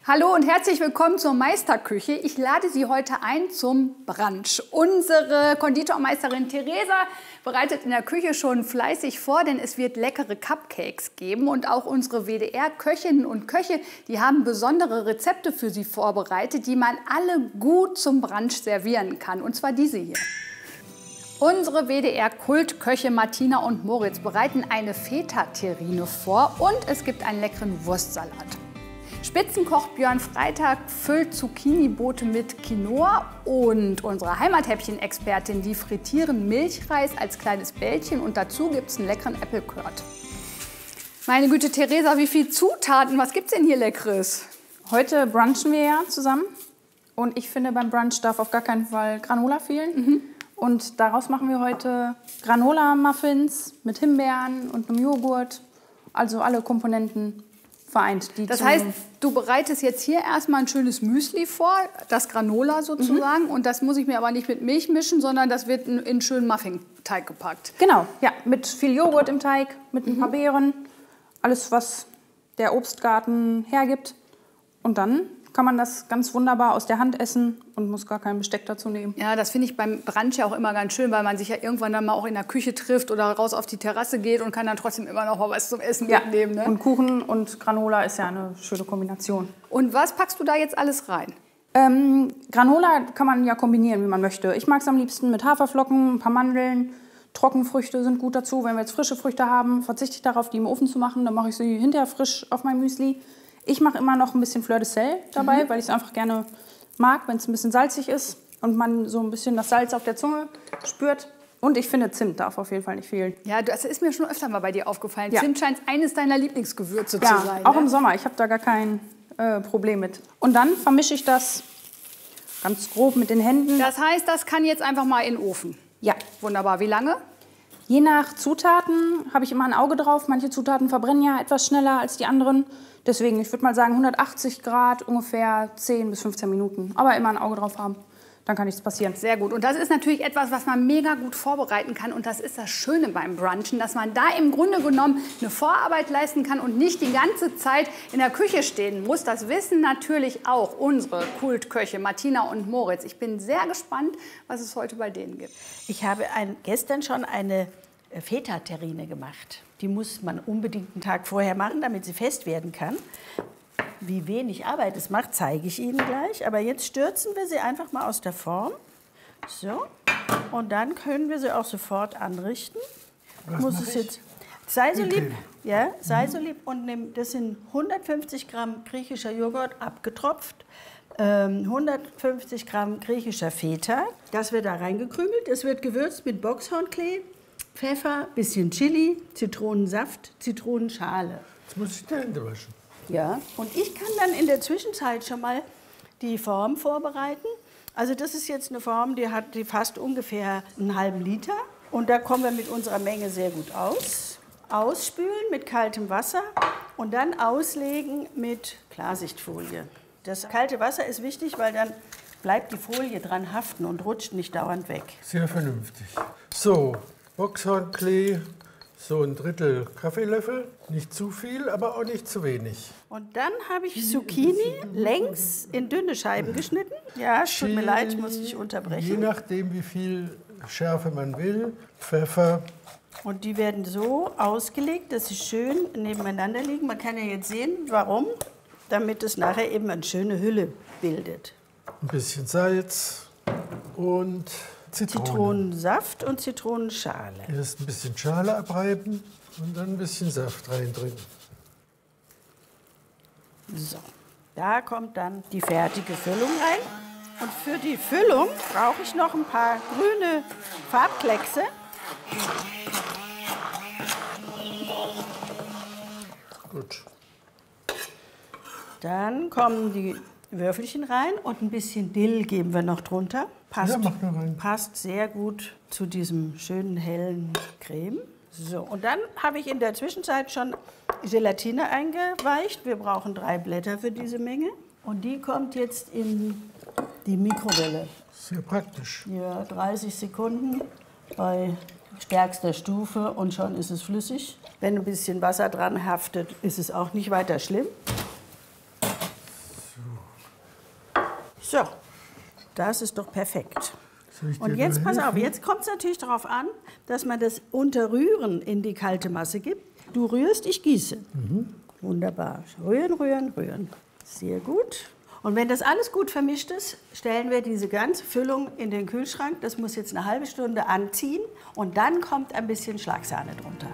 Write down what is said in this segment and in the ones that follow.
Hallo und herzlich willkommen zur Meisterküche. Ich lade Sie heute ein zum Brunch. Unsere Konditormeisterin Theresa bereitet in der Küche schon fleißig vor, denn es wird leckere Cupcakes geben. Und auch unsere WDR-Köchinnen und Köche, die haben besondere Rezepte für Sie vorbereitet, die man alle gut zum Brunch servieren kann. Und zwar diese hier. Unsere WDR-Kultköche Martina und Moritz bereiten eine Feta-Terrine vor und es gibt einen leckeren Wurstsalat. Spitzenkoch Björn Freitag füllt Zucchini-Boote mit Quinoa und unsere Heimathäppchen-Expertin, die frittieren Milchreis als kleines Bällchen und dazu gibt es einen leckeren Apple Curd. Meine Güte, Theresa, wie viele Zutaten, was gibt's denn hier Leckeres? Heute brunchen wir ja zusammen und ich finde, beim Brunch darf auf gar keinen Fall Granola fehlen. Und daraus machen wir heute Granola-Muffins mit Himbeeren und einem Joghurt, also alle Komponenten vereint. Das heißt, du bereitest jetzt hier erstmal ein schönes Müsli vor, das Granola sozusagen. Und das muss ich mir aber nicht mit Milch mischen, sondern das wird in einen schönen Muffin-Teig gepackt. Genau, ja, mit viel Joghurt im Teig, mit ein paar Beeren, alles, was der Obstgarten hergibt. Und dann kann man das ganz wunderbar aus der Hand essen und muss gar kein Besteck dazu nehmen. Ja, das finde ich beim Brunch ja auch immer ganz schön, weil man sich ja irgendwann dann mal auch in der Küche trifft oder raus auf die Terrasse geht und kann dann trotzdem immer noch mal was zum Essen mitnehmen. Ne? Und Kuchen und Granola ist ja eine schöne Kombination. Und was packst du da jetzt alles rein? Granola kann man ja kombinieren, wie man möchte. Ich mag es am liebsten mit Haferflocken, ein paar Mandeln. Trockenfrüchte sind gut dazu. Wenn wir jetzt frische Früchte haben, verzichte ich darauf, die im Ofen zu machen. Dann mache ich sie hinterher frisch auf mein Müsli. Ich mache immer noch ein bisschen Fleur de Sel dabei, weil ich es einfach gerne mag, wenn es ein bisschen salzig ist und man so ein bisschen das Salz auf der Zunge spürt. Und ich finde, Zimt darf auf jeden Fall nicht fehlen. Ja, das ist mir schon öfter mal bei dir aufgefallen. Ja. Zimt scheint eines deiner Lieblingsgewürze zu sein. Ja, auch im Sommer. Ich habe da gar kein Problem mit. Und dann vermische ich das ganz grob mit den Händen. Das heißt, das kann jetzt einfach mal in den Ofen? Ja. Wunderbar. Wie lange? Je nach Zutaten habe ich immer ein Auge drauf. Manche Zutaten verbrennen ja etwas schneller als die anderen. Deswegen, ich würde mal sagen, 180 Grad, ungefähr 10 bis 15 Minuten. Aber immer ein Auge drauf haben, dann kann nichts passieren. Sehr gut. Und das ist natürlich etwas, was man mega gut vorbereiten kann. Und das ist das Schöne beim Brunchen, dass man da im Grunde genommen eine Vorarbeit leisten kann und nicht die ganze Zeit in der Küche stehen muss. Das wissen natürlich auch unsere Kultköche Martina und Moritz. Ich bin sehr gespannt, was es heute bei denen gibt. Ich habe gestern schon eine Feta-Terrine gemacht. Die muss man unbedingt einen Tag vorher machen, damit sie fest werden kann. Wie wenig Arbeit es macht, zeige ich Ihnen gleich. Aber jetzt stürzen wir sie einfach mal aus der Form. So. Und dann können wir sie auch sofort anrichten. Muss es jetzt. Sei so lieb. Ja, sei so lieb und nimm. Das sind 150 Gramm griechischer Joghurt abgetropft. 150 Gramm griechischer Feta. Das wird da reingekrümelt. Es wird gewürzt mit Boxhornklee, Pfeffer, bisschen Chili, Zitronensaft, Zitronenschale. Jetzt muss ich die Hände waschen. Ja, und ich kann dann in der Zwischenzeit schon mal die Form vorbereiten. Also das ist jetzt eine Form, die fasst ungefähr einen halben Liter. Und da kommen wir mit unserer Menge sehr gut aus. Ausspülen mit kaltem Wasser und dann auslegen mit Klarsichtfolie. Das kalte Wasser ist wichtig, weil dann bleibt die Folie dran haften und rutscht nicht dauernd weg. Sehr vernünftig. So, Boxhornklee, so ein Drittel Kaffeelöffel. Nicht zu viel, aber auch nicht zu wenig. Und dann habe ich Zucchini längs in dünne Scheiben geschnitten. Ja, es tut mir leid, ich muss dich unterbrechen. Je nachdem, wie viel Schärfe man will. Pfeffer. Und die werden so ausgelegt, dass sie schön nebeneinander liegen. Man kann ja jetzt sehen, warum. Damit es nachher eben eine schöne Hülle bildet. Ein bisschen Salz und Zitrone. Zitronensaft und Zitronenschale. Erst ein bisschen Schale abreiben und dann ein bisschen Saft reindrücken. So, da kommt dann die fertige Füllung rein. Und für die Füllung brauche ich noch ein paar grüne Farbkleckse. Gut. Dann kommen die Würfelchen rein und ein bisschen Dill geben wir noch drunter. Ja, mach nur rein. Passt sehr gut zu diesem schönen hellen Creme. So, und dann habe ich in der Zwischenzeit schon Gelatine eingeweicht. Wir brauchen 3 Blätter für diese Menge. Und die kommt jetzt in die Mikrowelle. Sehr praktisch. Ja, 30 Sekunden bei stärkster Stufe und schon ist es flüssig. Wenn ein bisschen Wasser dran haftet, ist es auch nicht weiter schlimm. So, das ist doch perfekt. Soll ich dir Und jetzt, mal pass auf, helfen? jetzt kommt es natürlich darauf an, dass man das Unterrühren in die kalte Masse gibt. Du rührst, ich gieße. Wunderbar. Rühren, rühren, rühren. Sehr gut. Und wenn das alles gut vermischt ist, stellen wir diese ganze Füllung in den Kühlschrank. Das muss jetzt eine halbe Stunde anziehen und dann kommt ein bisschen Schlagsahne drunter.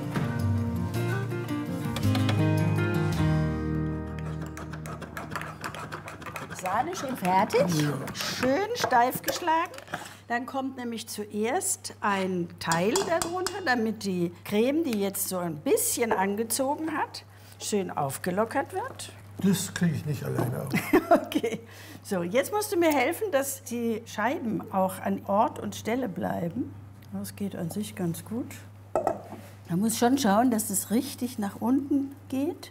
Sahne schon fertig, schön steif geschlagen. Dann kommt nämlich zuerst ein Teil darunter, damit die Creme, die jetzt so ein bisschen angezogen hat, schön aufgelockert wird. Das kriege ich nicht alleine auf. Okay, so jetzt musst du mir helfen, dass die Scheiben auch an Ort und Stelle bleiben. Das geht an sich ganz gut. Man muss schon schauen, dass es richtig nach unten geht.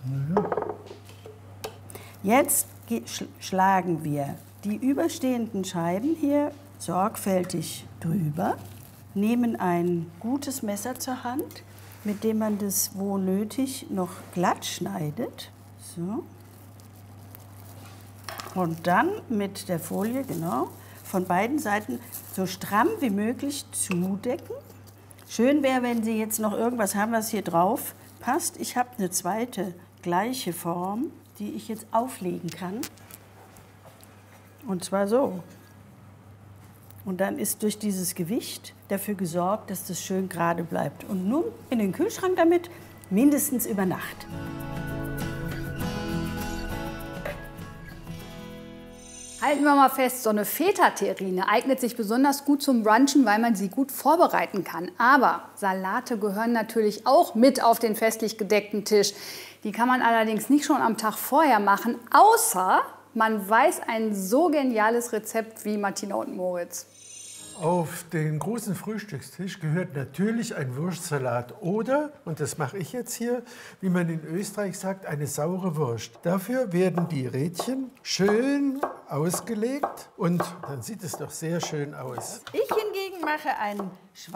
Jetzt schlagen wir die überstehenden Scheiben hier sorgfältig drüber, nehmen ein gutes Messer zur Hand, mit dem man das, wo nötig, noch glatt schneidet. So. Und dann mit der Folie, genau, von beiden Seiten so stramm wie möglich zudecken. Schön wäre, wenn Sie jetzt noch irgendwas haben, was hier drauf passt. Ich habe eine zweite gleiche Form, die ich jetzt auflegen kann. Und zwar so. Und dann ist durch dieses Gewicht dafür gesorgt, dass das schön gerade bleibt. Und nun in den Kühlschrank damit, mindestens über Nacht. Halten wir mal fest, so eine Feta-Terrine eignet sich besonders gut zum Brunchen, weil man sie gut vorbereiten kann. Aber Salate gehören natürlich auch mit auf den festlich gedeckten Tisch. Die kann man allerdings nicht schon am Tag vorher machen, außer man weiß ein so geniales Rezept wie Martina und Moritz. Auf den großen Frühstückstisch gehört natürlich ein Wurstsalat oder, und das mache ich jetzt hier, wie man in Österreich sagt, eine saure Wurst. Dafür werden die Rädchen schön ausgelegt und dann sieht es doch sehr schön aus. Ich hingegen mache einen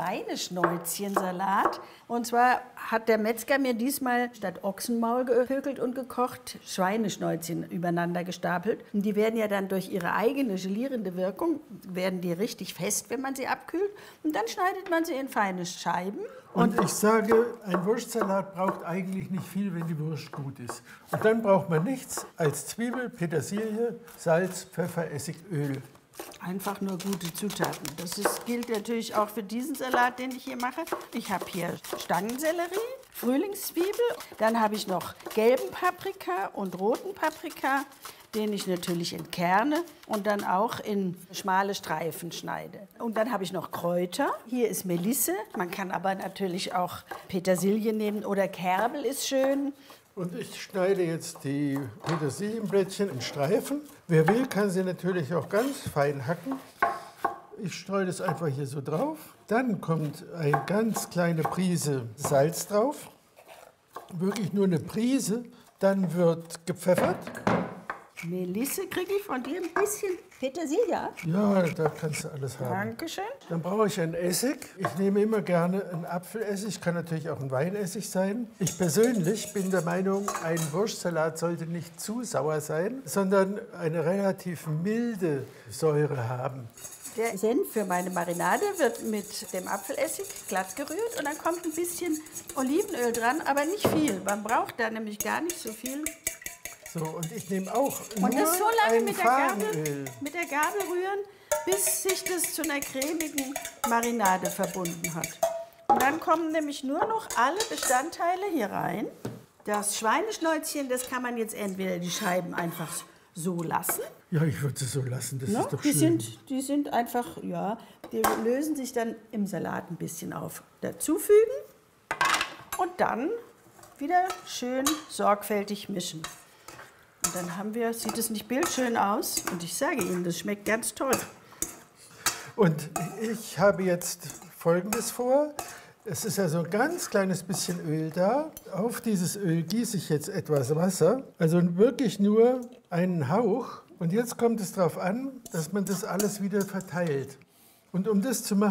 Schweineschnäuzchensalat. Und zwar hat der Metzger mir diesmal statt Ochsenmaul gepökelt und gekocht, Schweineschnäuzchen übereinander gestapelt. Und die werden ja dann durch ihre eigene gelierende Wirkung, werden die richtig fest, wenn man sie abkühlt. Und dann schneidet man sie in feine Scheiben. Und ich sage, ein Wurstsalat braucht eigentlich nicht viel, wenn die Wurst gut ist. Und dann braucht man nichts als Zwiebel, Petersilie, Salz, Pfeffer, Essig, Öl. Einfach nur gute Zutaten. Gilt natürlich auch für diesen Salat, den ich hier mache. Ich habe hier Stangensellerie, Frühlingszwiebel, dann habe ich noch gelben Paprika und roten Paprika, den ich natürlich entkerne und dann auch in schmale Streifen schneide. Und dann habe ich noch Kräuter. Hier ist Melisse, man kann aber natürlich auch Petersilie nehmen oder Kerbel ist schön. Und ich schneide jetzt die Petersilienblättchen in Streifen. Wer will, kann sie natürlich auch ganz fein hacken. Ich streue das einfach hier so drauf. Dann kommt eine ganz kleine Prise Salz drauf. Wirklich nur eine Prise. Dann wird gepfeffert. Melisse kriege ich von dir ein bisschen Petersilie. Ja, da kannst du alles haben. Dankeschön. Dann brauche ich einen Essig. Ich nehme immer gerne einen Apfelessig, kann natürlich auch ein Weinessig sein. Ich persönlich bin der Meinung, ein Wurstsalat sollte nicht zu sauer sein, sondern eine relativ milde Säure haben. Der Senf für meine Marinade wird mit dem Apfelessig glatt gerührt und dann kommt ein bisschen Olivenöl dran, aber nicht viel. Man braucht da nämlich gar nicht so viel. So, und ich nehme auch Und nur das so lange ein mit der Gabel rühren, bis sich das zu einer cremigen Marinade verbunden hat. Und dann kommen nämlich nur noch alle Bestandteile hier rein. Das Schweineschnäuzchen, das kann man jetzt entweder die Scheiben einfach so lassen. Ja, ich würde es so lassen, das Ne? ist doch schön. Die sind einfach, ja, die lösen sich dann im Salat ein bisschen auf. Dazufügen und dann wieder schön sorgfältig mischen. Und dann sieht es nicht bildschön aus. Und ich sage Ihnen, das schmeckt ganz toll. Und ich habe jetzt Folgendes vor. Es ist ja so ein ganz kleines bisschen Öl da. Auf dieses Öl gieße ich jetzt etwas Wasser. Also wirklich nur einen Hauch. Und jetzt kommt es darauf an, dass man das alles wieder verteilt. Und um das zu machen,